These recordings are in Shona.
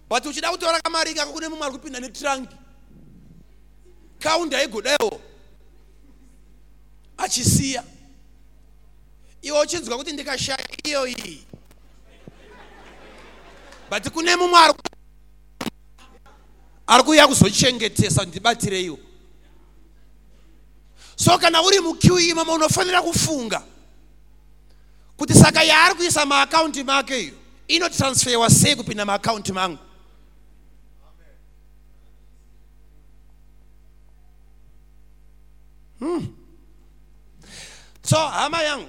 but uchida kutora kamari kako kune mumwe ari kupinda netrunk kaunda igodayo achisiya iwe uchinzwa kuti ndikashaya iyo iyi, but kune mumwe ari kuya kuzochengetesa ndibatireiwo. So kana uri mukiwi mama unofanira kufunga kuti saka yaari kuisa maakaunti make iyo inotransferwa sei kupinda maakaunti mangu. So hama yangu,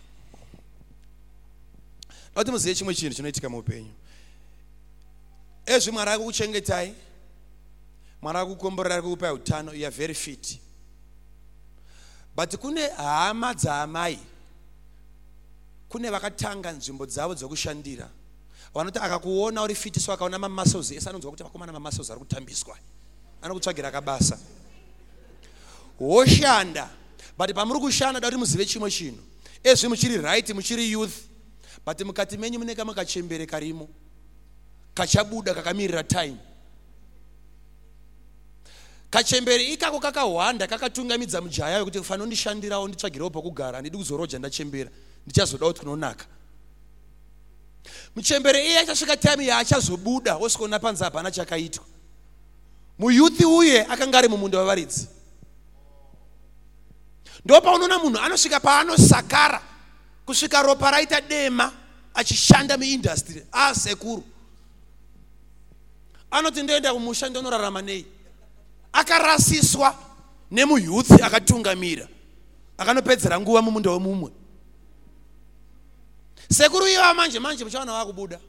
kuti muzive chimwe chinhu chinoitika muupenyu. Ezvi Mwari akukuchengetai, Mwari akukukomborera, akukupai utano, you are very fit. But kune hama dzaamai, kune vakatanga nzvimbo dzavo dzokushandira, vanoti akakuona uri fit so akaona mamuscles ese anonzwa kuti vakomana mamuscles ari kutambiswa, anokutsvagira kabasa. Woshanda, but pamuri kushanda kuti muzive chimwe chinhu. Ezvi muchiri right, muchiri youth, but mukati menyu munenge makachembere karimo kachabuda kakamirira time. Kachembere ikako kakawanda kakatungamidza mujaya yokuti kufanira ndishandirawo nditsvagirawo pokugara, handidi kuzoroja ndachembera, ndichazoda kuti kunonaka. Muchembere iye achasvika time yaachazobuda wosikuona panze hapana chakaitwa. Muyuthi uye akanga ari mumunda wavaridzi. Ndo paunoona munhu anosvika paanosakara kusvika ropa raita dema achishanda muindustry sekuru. Anoti ndoenda kumusha ndonorarama nei. Akarasiswa nemuyuthi akatungamira, akanopedzera nguva mumunda wemumwe. Sekuru iye manje muchaona wakubuda.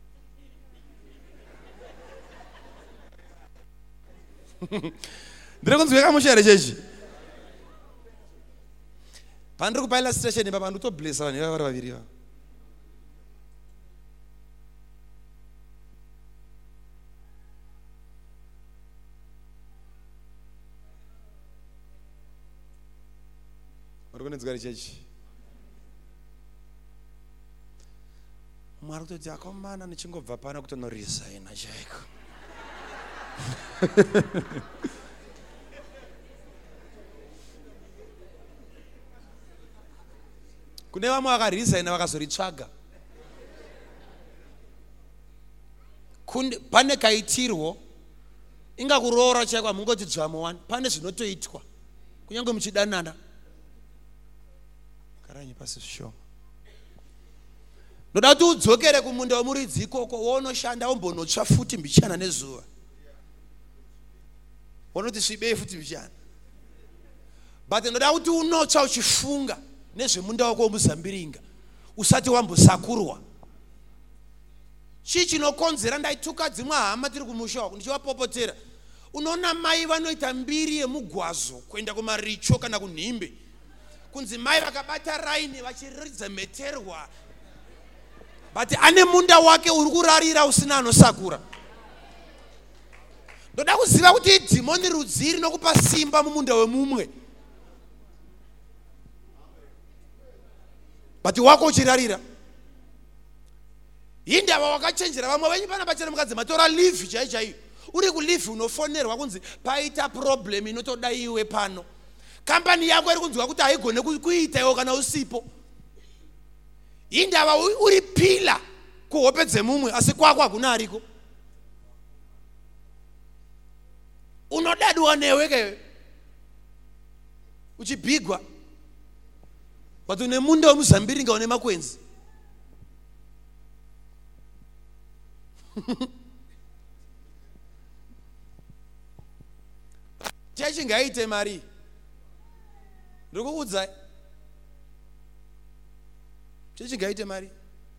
Ndiri kunzwika mushere chechi. Pandiri kupa illustration baba ndotoblessa vanhu vari vaviri va. Uri kunenzwa chechi. Mwari kutoti akomana ndichingobva pano kutonoresigna chaiko. Kune vamwe vakaresigna vakazoritsvaga. Pane kaitirwo ingakuroora chaiko mungoti dzvamo wani, pane zvinotoitwa kunyange muchidanana. Karanyi pasi zvishoma. Ndoda kuti udzokere kumunda wemuridzi ikoko wounoshanda wombonotsva futi mbichana nezuva. Wonoti svibei futi mbichana. But ndoda kuti unotsva uchifunga nezvemunda wako womuzambiringa usati wambosakurwa. Chii chinokonzera? Ndaituka dzimwe hama tiri kumusha wako ndichivapopotera. Unoona mai vanoita mbiri yemugwazo kuenda kumaricho kana kunhimbe. Kunzi mai vakabata raini vachiridza meterwa. But ane munda wake uri kurarira usina anosakura. Ndoda kuziva kuti dhimoni rudzi rinokupa simba mumunda wemumwe. But wako uchirarira. Indava wakachenjera vamwe venyu pana pachera mukadzi matora leave chaichai. Uri kuleave unofonerwa kunzi paita problem inotoda iwe pano. Kampani yako iri kunzwa kuti haigone kuita iwo kana usipo. Indava uri pila kuhope dzemumwe asi kwako hakuna ariko. Unodadiwa newe ke uchibhigwa. But une munda wemuzambiringa une makwenzi. Chechi ngaite mari. Ndikukuudzai. Chechi ngaite mari.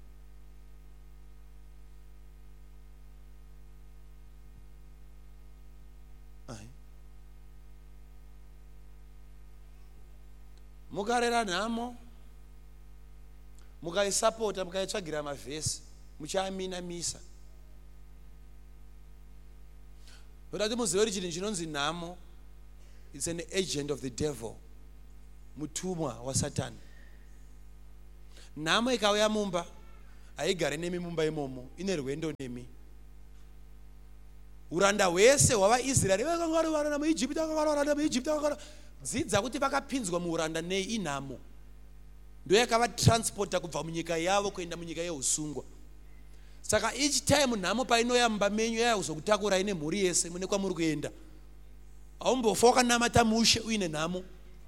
Mukarera nhamo, mukaisapota, mukaitsvagira mavhesi, muchaamina misa. Ndoda kuti muzive kuti chinhu chinonzi nhamo, it's an agent of the devil, mutumwa wa Satani. Nhamo ikauya mumba, haigare nemi mumba imomo, ine rwendo nemi. uranda hwese hwavaisraeri vakanga vari varanda muIjipita, vakanga vari varanda muIjipita. Dzidza kuti vakapinzwa muuranda nei inhamo. Ndo yakavatransporta kubva munyika yavo kuenda munyika yeusungwa. Saka each time nhamo painoya mumba menyu yakuzokutakura ine mhuri yese mune kwamuri kuenda. Haumbofa wakanamata mushe uine nhamo.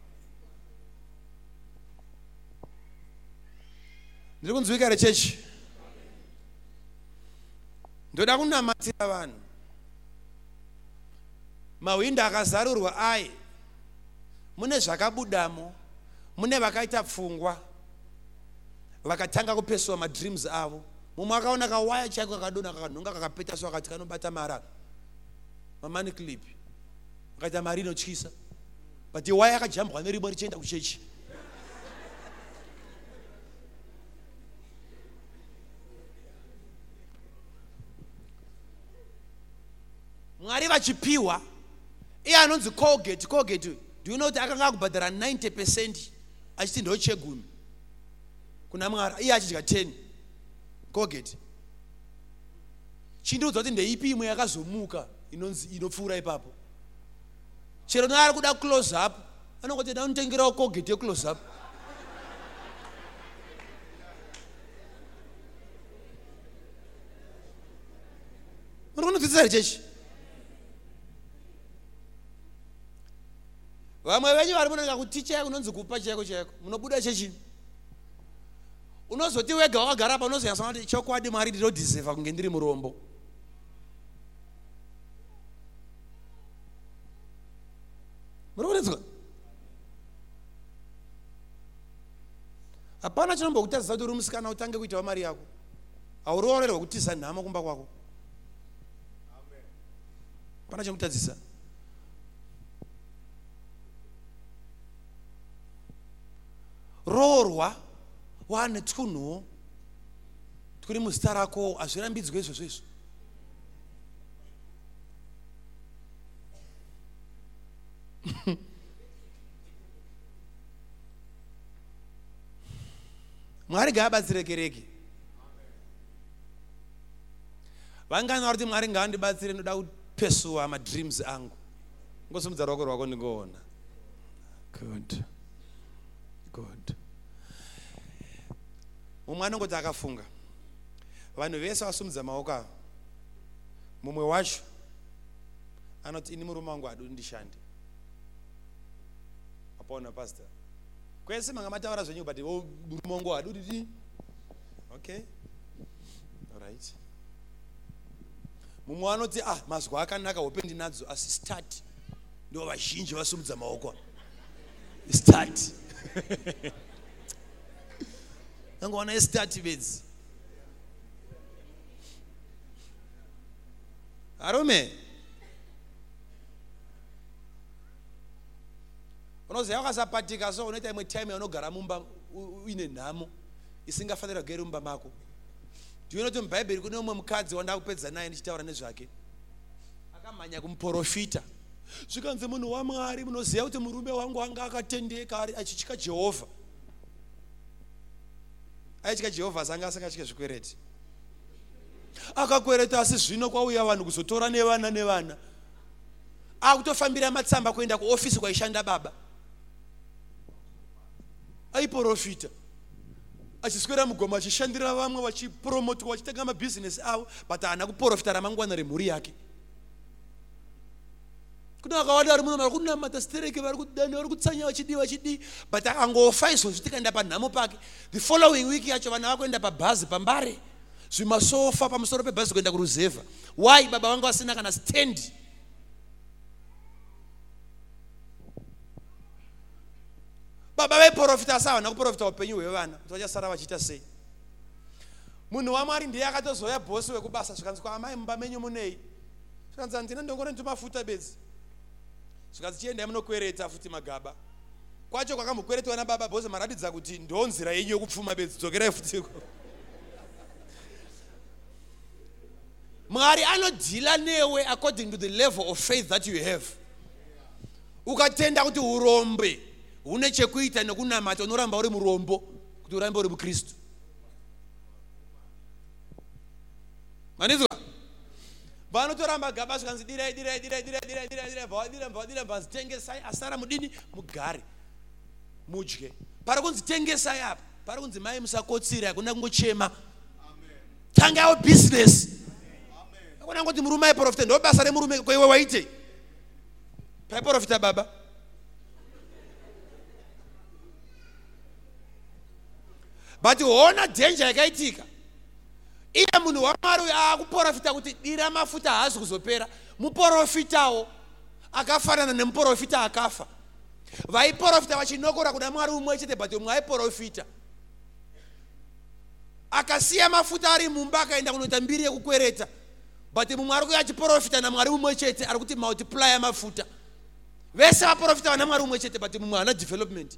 Ndiri kunzwika here chechi? Ndoda kunamatira vanhu. Mahwindo akazarurwa ai. Mune zvakabudamo. Mune vakaita pfungwa. Vakatanga kupesuwa madreams avo. Mumwe akaona kawaya chako kakadona kakanhonga kakapeta so akati kanobata mara. Mamani clip. Akaita mari inotyisa. But waya yakajambwa neribwe richienda kuchechi. Mwari vachipiwa iye anonzi Colgate. Do you know kuti akanga akubhadhara 90% achiti ndochegumi kuna Mwari, iye achidya 10. Colgate chindiudza kuti ndeipi imwe yakazomuka inopfuura ipapo. Chero naari kuda close up anongoti ndanotengerawo Colgate close up. Muri kunodzidzisa here chechi? Vamwe venyu vari munonga kuti chako unonzi kupa chako munobuda chechini. Unozoti wega wakagara apa unozoyasana kuti chokwadi Mwari ndinodeserva kunge ndiri murombo. Muri kunetswa? Hapana chinombokutadzisa kuti uri musikana utange kuitawo mari yako. Hauriorerwa kutisa nhamo kumba kwako. Hapana chinokutadzisa. Roorwa wane tunhu turi muzita rako hazvirambidzwe izvozvo izvo. Mwari ngaabatsire kereke. Vangana kuti Mwari ngaandibatsire ndoda kupesuwa madreams angu. Ngosumudza ruoko rwako ndingoona. Good. Mumwe anongoti akafunga. Vanhu vese vasumudza maoko avo. Mumwe wacho anoti ini murume wangu hadu ndishande. Apona pastor. Kwese manga mataura zvenyu but murume wangu hadu ndidi. Okay. All right. Mumwe anoti mazwa akanaka hope ndinadzo asi start. Ndo vazhinji vasumudza maoko. Start. Nangoona start bedzi. Arume. Unoziva wakasapatika so unoita imwe time yaunogara mumba uine nhamo isingafanira kugere mumba mako. Do you know kuti muBhaibheri kune umwe mukadzi wanda kupedza naye ndichitaura nezvake. Akamhanya kumuprofita. Zvikanzi munhu waMwari munoziva kuti murume wangu anga akatendeka achitya Jehovha. Aitya Jehovha sanga asingachike zvikwereti. Akakwereta asi zvino kwauya vanhu kuzotora nevana. Akutofambira matsamba kuenda kuofisi kwaishanda baba. Aiprofita. Achiswera mugoma achishandira vamwe vachipromotwa vachitenga mabhizinesi avo but haana kuprofita ramangwana remhuri yake. Kuna akawanda vari muno vari kunamata stereke vari kudani vari kutsanya vachidi but akangofa izvozvo tikaenda panhamo pake. The following week yacho vanhu vakuenda pabhazi pambare zvimasofa pamusoro pebhazi kuenda kuruzevha. Why? Baba vangu vasina kana stand. Baba vaiprofita asi havana kuprofita upenyu hwevana kuti vachasara vachiita sei. Munhu waMwari ndiye akatozoya bhosi wekubasa zvikanzi kwaamai mumba menyu munei. Zvikanzi handina ndongore ndomafuta bedzi. Zvikanzi chiendai munokwereta futi magaba. Kwacho kwakamukweretwa nababa bhosi maratidza kuti ndonzira yenyu yokupfuma bedzi dzokerai futiko. Mwari anodhila newe according to the level of faith that you have. Ukatenda kuti urombe une chekuita nekunamata unoramba uri murombo kuti urambe uri muKristu. Manizwa? vanotoramba gaba zvikanzi direi tengesai asara mudini mugare mudye. Pari kunzi tengesai apa, pari kunzi mai musakotsira, hakuna kungochema. Tangawo business. Hakuna kuti murume aiprofita, ndo basa remurume kwaiwe waite. Paiprofita baba. But ona danger yakaitika. Iye munhu waMwari akuprofita kuti dira mafuta haazi kuzopera. Muprofitawo akafanana nemuprofita akafa. Vaiprofita vachinokora kuna Mwari umwe chete, but umwe aiprofita akasiya mafuta ari mumba akaenda kunoita mbiri yekukwereta, but mumwe ari kuya achiprofita naMwari umwe chete, ari kuti multiply mafuta. Vese vaprofita vana Mwari umwe chete, but mumwe haana development.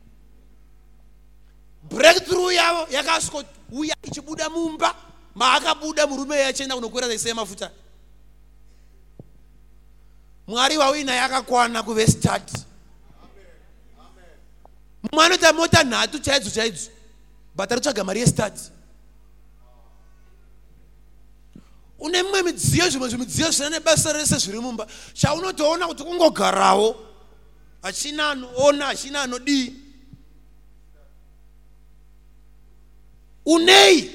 Breakthrough yavo yakasvika ichibuda mumba maakabuda murume yachienda kunokwera aisiya mafuta. Mwari wawina yakakwana kuve start. Mumwe anoita mota nhatu chaidzo, but ari kutsvaga mari yestart. Une mimwe midziyo, zvimwe zvimidziyo zvina nebasa rese zviri mumba, chaunotoona kuti kungogarawo, hachina anoona, hachina anodii. Unei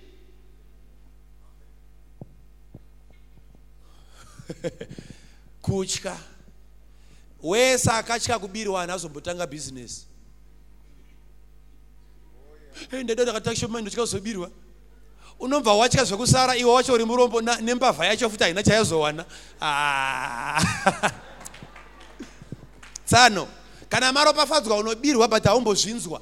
kutya. Wese akatya kubirwa hazombotanga business. Ndada ndakataka manje ndotya kuzobirwa. Unomva watya zvekusara iwe wacho uri murombo nembavha yacho futi haina chayazowana. Tsano kana maropafadzwa unobirwa but haumbozvinzwa.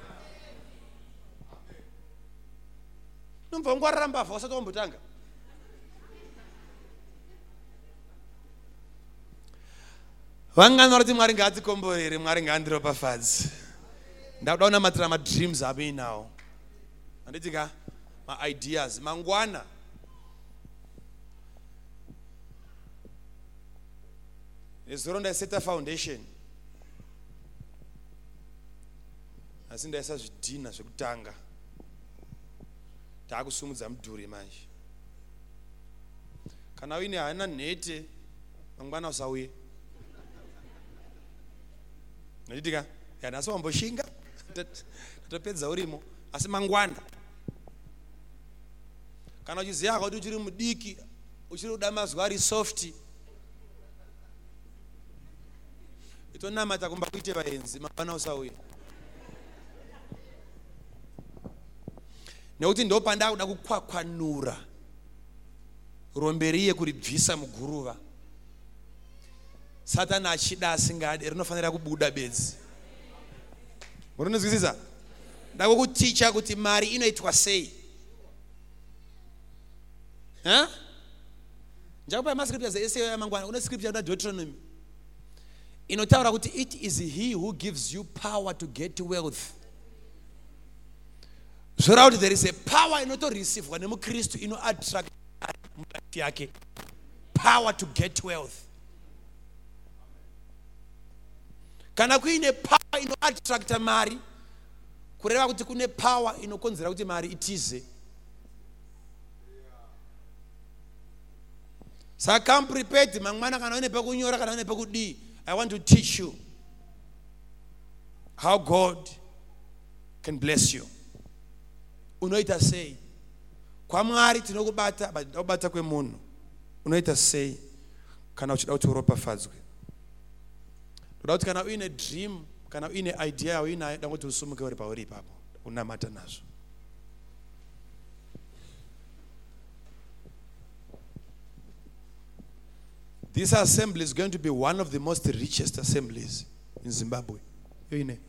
Unomva ungwarira mbavha usati wambotanga. Vangana kuti Mwari ngaatikomborere, Mwari ngaandiropafadze. Ndakuda kunamatira madreams abeinawo. Anditika ma-ideas mangwana. Nezuro ndaiseta foundation. Asi ndaisa zvidhina zvekutanga. Taakusumudza mudhuri manje. Kana uine hana nhete mangwana usauye. Anditika nhasi wamboshinga tatopedza urimo, asi mangwana kana uchiziva kuti uchiri mudiki, uchiri kuda mazuva ari soft, itonamata kumba kuite vaenzi mangwana usauye. Nekuti ndo pandakuda kukwakwanura romberiye kuribvisa muguruva. Satani achida asingadi rinofanira kubuda bedzi. Munonzwisisa? Ndakukuticha kuti mari inoitwa sei. Njakupa mascriptures ese yamangwana, una scripture ya Deuteronomy inotaura kuti it is he who gives you power to get wealth. Zvorauti there is a power inotoreceive nemukristu ino attract life yake. Power to get wealth. Kana kuine power ino attracta mari, kureva kuti kune power inokonzera kuti mari itize. Saka come prepared, mangwana kana une pekunyora kana une pekudi. I want to teach you how God can bless you. Unoita sei? Kwa Mwari tinokubata, but ndakubata kwemunhu. Unoita sei kana uchida kuti uropafadzwe. Ndoda kuti kana uine dream, kana uine idea uinayo, ndangoti usumuke uri pauri ipapo, unamata nazvo. This assembly is going to be one of the most richest assemblies in Zimbabwe. Yoine.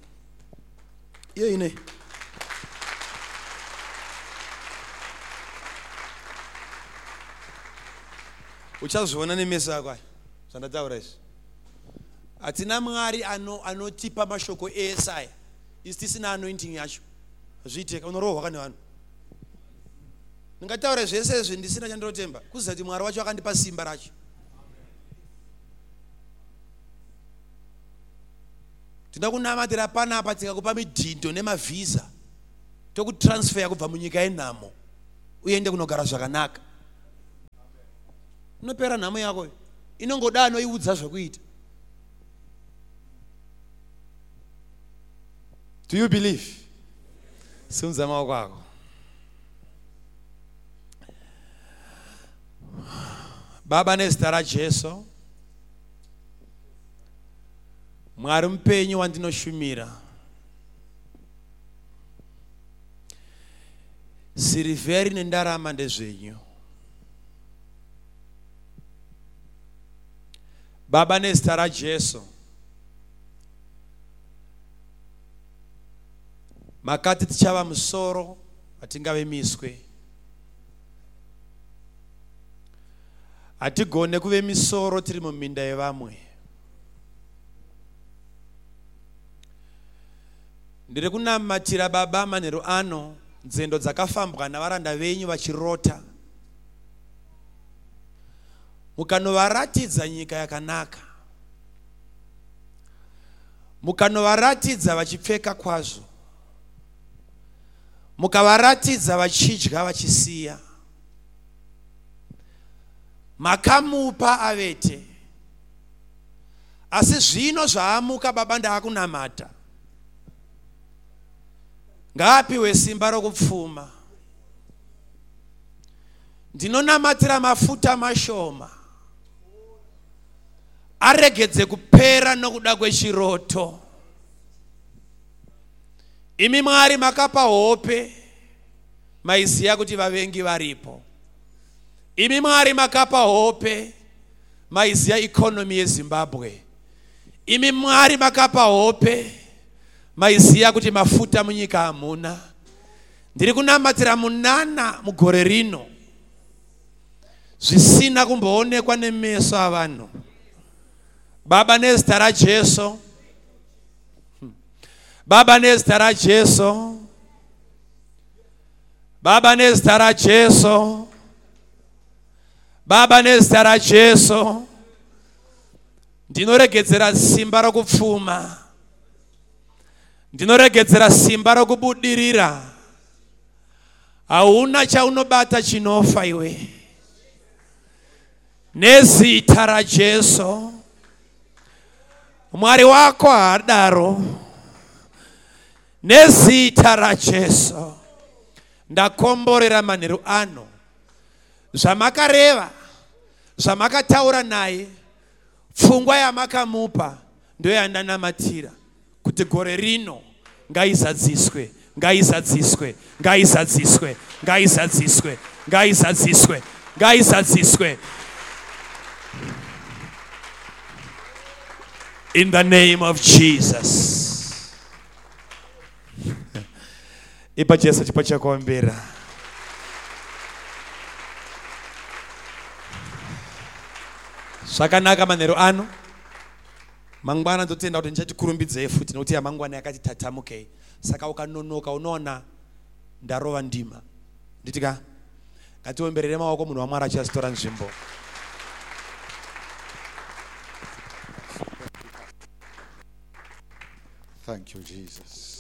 Uchazviona nemeso ako aya zvandataura izvi. Hatina Mwari anotipa mashoko ese aya isi tisina anointing yacho. Zviiteka unorohwa kana vanhu. Ndingataura zvese izvi ndisina chandinotemba kuziva kuti Mwari wacho akandipa simba racho. Tinoda kunamatira panapa tikakupa midhindo nemavhisa tokutransfer kubva munyika yenhamo uende kunogara zvakanaka. unopera nhamo yako inongoda anoiudza zvekuita. Do you believe? Simudza maoko ako. Baba, nezita raJesu, Mwari mupenyu wandinoshumira, sirivheri nendarama ndezvenyu. Baba, nezita raJesu, makati tichava musoro hatingave miswe. Hatigone kuve misoro tiri muminda yevamwe. Ndiri kunamatira Baba manheru ano nzendo dzakafambwa navaranda venyu vachirota, mukanovaratidza nyika yakanaka, mukanovaratidza vachipfeka kwazvo, mukavaratidza vachidya vachisiya. Makamupa avete, asi zvino zvaamuka Baba ndaakunamata. Ngaapiwe simba rokupfuma. Ndinonamatira mafuta mashoma aregedze kupera nokuda kwechiroto. Imi Mwari makapa hope, maiziya kuti vavengi varipo. Imi Mwari makapa hope, maiziya economy yeZimbabwe. Imi Mwari makapa hope, maiziya kuti mafuta munyika hamuna. Ndiri kunamatira munana mugore rino, zvisina kumboonekwa nemeso avanhu. Baba, nezita raJesu, Baba, nezita raJesu, Baba, nezita raJesu, Baba, nezita raJesu, ndinoregedzera simba rokupfuma, ndinoregedzera simba rokubudirira. Hauna chaunobata chinofa iwe. Nezita raJesu, Mwari wako haadaro. Nezita raJesu, ndakomborera manheru ano zvamakareva, zvamakataura naye, pfungwa yamakamupa ndoyo yandandamatira kuti gore rino ngaizadziswe, ngaizadziswe, ngaizadziswe, ngaizadziswe, ngaizadziswe, ngaizadziswe. In the name of Jesus. Ipa Jesu chipo chakuombera. Zvakanaka manheru ano. Mangwana ndotenda kuti ndichatikurumbidzei futi nokuti yamangwana yakati tatamukei. Saka ukanonoka unoona ndarova ndima. Nditika ngatiomberere maoko munhu waMwari achasitora nzvimbo. Thank you, Jesus.